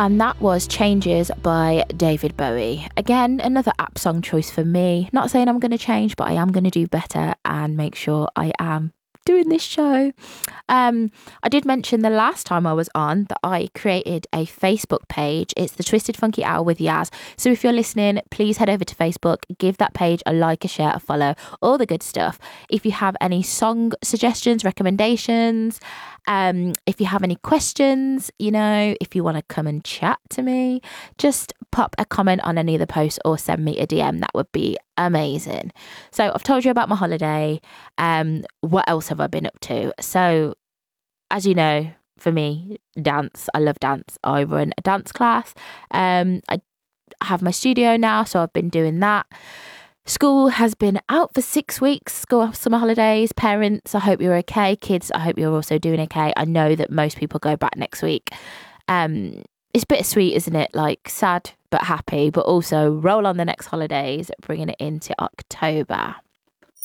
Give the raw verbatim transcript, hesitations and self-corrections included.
And that was Changes by David Bowie. Again, another app song choice for me. Not saying I'm going to change, but I am going to do better and make sure I am doing this show. Um, I did mention the last time I was on that I created a Facebook page. It's the Twisted Funky Hour with Yaz. So if you're listening, please head over to Facebook, give that page a like, a share, a follow, all the good stuff. If you have any song suggestions, recommendations, um, if you have any questions, you know, if you want to come and chat to me, just pop a comment on any of the posts or send me a D M. That would be amazing. So I've told you about my holiday. Um, what else have I been up to? So as you know, for me, dance. I love dance. I run a dance class. Um, I have my studio now, so I've been doing that. School has been out for six weeks, school summer holidays. Parents, I hope you're okay. Kids, I hope you're also doing okay. I know that most people go back next week. Um, it's bittersweet, isn't it? Like sad but happy, but also roll on the next holidays, bringing it into October.